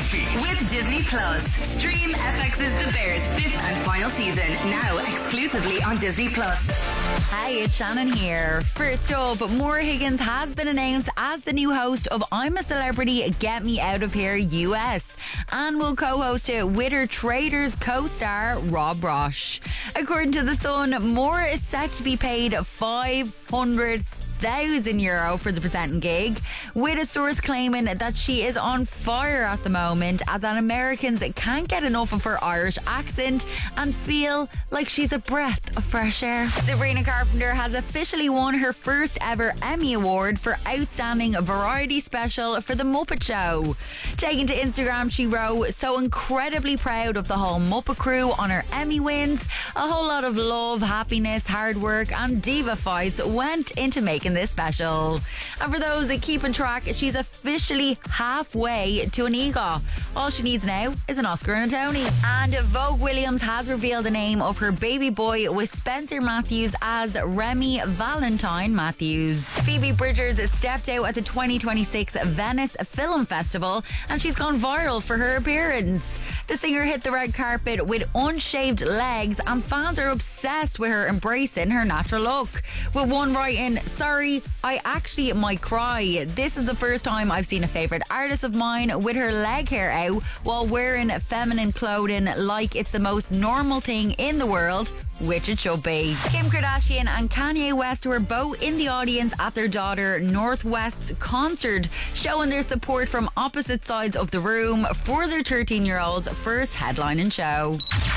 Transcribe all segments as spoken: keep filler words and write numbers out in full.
feed. With Disney Plus, stream F X's The Bears' fifth and final season, now exclusively on Disney Plus. Hey, it's Shannon here. First up, Maura Higgins has been announced as the new host of I'm a Celebrity, Get Me Out of Here U S and will co-host it with her Traitors co-star Rob Roche. According to The Sun, Maura is set to be paid five hundred thousand euro for the presenting gig, with a source claiming that she is on fire at the moment and that Americans can't get enough of her Irish accent and feel like she's a breath of fresh air. Sabrina Carpenter has officially won her first ever Emmy Award for Outstanding Variety Special for The Muppet Show. Taking to Instagram, she wrote, "So incredibly proud of the whole Muppet crew on her Emmy wins. A whole lot of love, happiness, hard work and diva fights went into making this special." And for those that keeping track, she's officially halfway to an EGOT. All she needs now is an Oscar and a Tony. And Vogue Williams has revealed the name of her baby boy with Spencer Matthews as Remy Valentine Matthews. Phoebe Bridgers stepped out at the twenty twenty-six Venice Film Festival and she's gone viral for her appearance. The singer hit the red carpet with unshaved legs and fans are obsessed with her embracing her natural look. With one writing, "Sorry, I actually might cry. This is the first time I've seen a favourite artist of mine with her leg hair out while wearing feminine clothing like it's the most normal thing in the world." Which it should be. Kim Kardashian and Kanye West were both in the audience at their daughter North West's concert, showing their support from opposite sides of the room for their thirteen-year-old's first headlining show.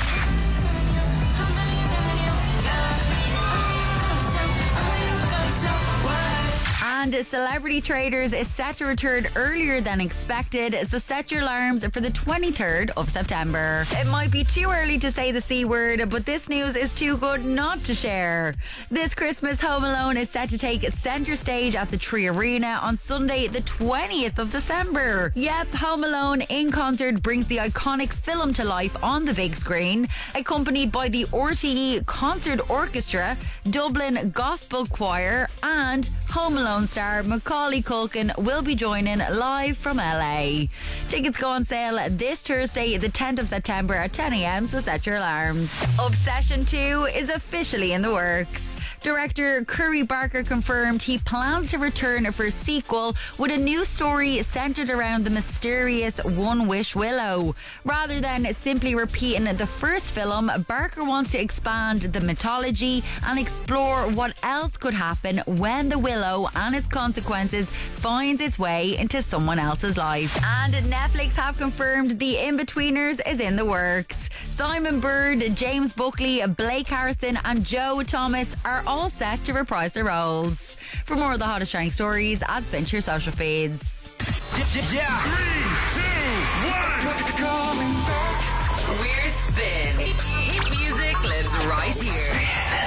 And Celebrity Traitors is set to return earlier than expected, so set your alarms for the twenty-third of September. It might be too early to say the C word, but this news is too good not to share. This Christmas, Home Alone is set to take centre stage at the Tree Arena on Sunday, the twentieth of December. Yep, Home Alone in concert brings the iconic film to life on the big screen, accompanied by the R T E Concert Orchestra, Dublin Gospel Choir, and Home Alone star Macaulay Culkin will be joining live from L A. Tickets go on sale this Thursday, the tenth of September at ten a.m, so set your alarms. Obsession two is officially in the works. Director Curry Barker confirmed he plans to return for a sequel with a new story centred around the mysterious One Wish Willow. Rather than simply repeating the first film, Barker wants to expand the mythology and explore what else could happen when the willow and its consequences finds its way into someone else's life. And Netflix have confirmed The Inbetweeners is in the works. Simon Bird, James Buckley, Blake Harrison and Joe Thomas are all set to reprise their roles. For more of the hottest trending stories, add spin to your social feeds. Yeah, yeah. Three, two, one. We're Spin. Music lives right here.